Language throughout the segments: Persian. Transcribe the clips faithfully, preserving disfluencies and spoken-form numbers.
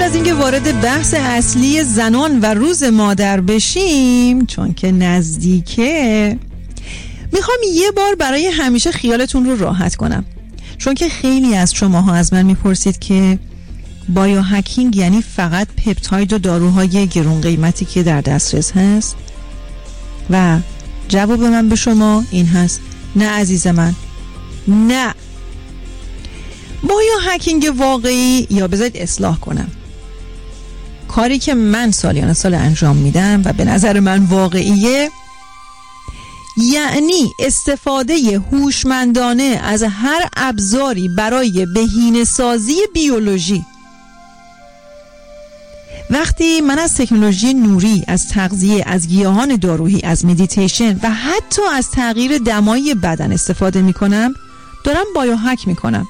از اینکه وارد بحث اصلی زنان و روز مادر بشیم، چون که نزدیکه، میخوام یه بار برای همیشه خیالتون رو راحت کنم، چون که خیلی از شماها از من میپرسید که بایو هکینگ یعنی فقط پپتاید و داروهای گرون قیمتی که در دسترس هست؟ و جواب من به شما این هست: نه عزیز من، نه. بایو هکینگ واقعی، یا بذارید اصلاح کنم، کاری که من سالیان سال انجام میدم و به نظر من واقعیه، یعنی استفاده هوشمندانه از هر ابزاری برای بهینه‌سازی بیولوژی. وقتی من از تکنولوژی نوری، از تغذیه، از گیاهان دارویی، از مدیتیشن و حتی از تغییر دمای بدن استفاده میکنم، دارم بایو هک میکنم.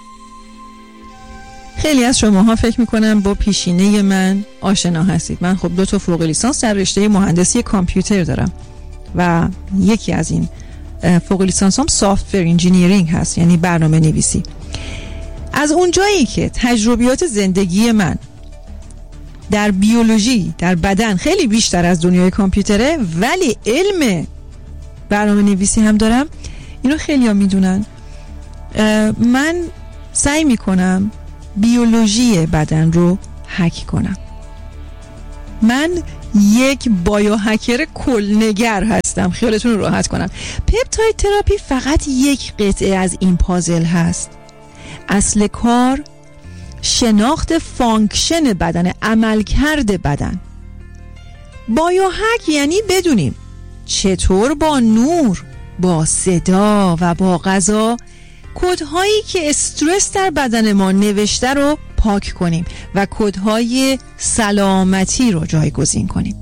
خیلی از شماها فکر میکنم با پیشینه من آشنا هستید. من خب دو تا فوق لیسانس در رشته مهندسی کامپیوتر دارم و یکی از این فوق لیسانس هم سافت‌ور انجینیرینگ هست، یعنی برنامه نویسی. از اونجایی که تجربیات زندگی من در بیولوژی، در بدن خیلی بیشتر از دنیای کامپیوتره، ولی علم برنامه نویسی هم دارم، اینو خیلی ها میدونن. من سعی میکنم بیولوژی بدن رو هک کنم. من یک بایو هکر کلنگر هستم، خیالتون رو راحت کنم. پپتاید تراپی فقط یک قطعه از این پازل هست. اصل کار شناخت فانکشن بدن، عملکرد بدن. بایو هک یعنی بدونیم چطور با نور، با صدا و با غذا کدهایی که استرس در بدن ما نوشته رو پاک کنیم و کدهای سلامتی رو جایگزین کنیم.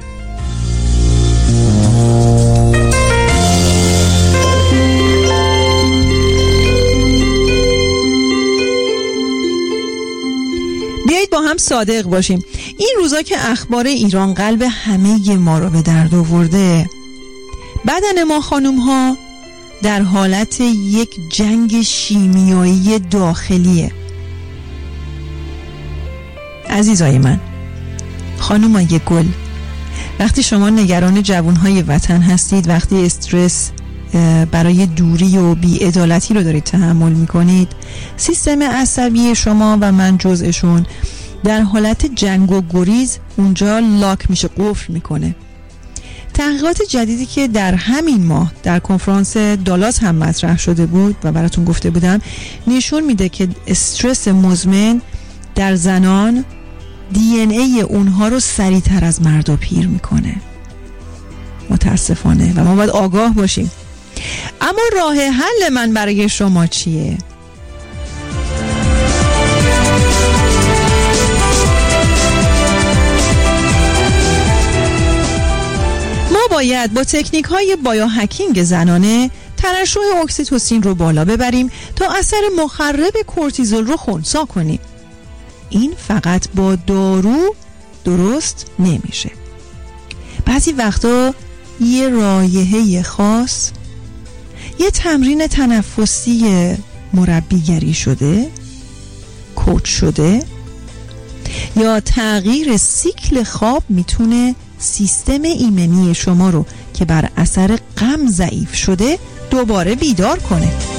بیایید با هم صادق باشیم. این روزا که اخبار ایران قلب همه ما رو به درد آورده، بدن ما خانوم ها در حالت یک جنگ شیمیایی داخلیه. عزیزای من، خانومای گل، وقتی شما نگران جوانهای وطن هستید، وقتی استرس برای دوری و بی‌عدالتی رو دارید تحمل میکنید، سیستم عصبی شما و من جزءشون در حالت جنگ و گریز اونجا لاک میشه، قفل میکنه. تحقیقات جدیدی که در همین ماه در کنفرانس دالاس هم مطرح شده بود و براتون گفته بودم، نشون میده که استرس مزمن در زنان دی ان ای اونها رو سریعتر از مردا پیر میکنه. متاسفانه، و ما باید آگاه باشیم. اما راه حل من برای شما چیه؟ ما باید با تکنیک های بایو هکینگ زنانه ترشح اکسیتوسین رو بالا ببریم تا اثر مخرب کورتیزول رو خنثی کنیم. این فقط با دارو درست نمیشه. بعضی وقتا یه رایحه خاص، یه تمرین تنفسی مربیگری شده، کوچ شده، یا تغییر سیکل خواب میتونه سیستم ایمنی شما رو که بر اثر غم ضعیف شده دوباره بیدار کنه.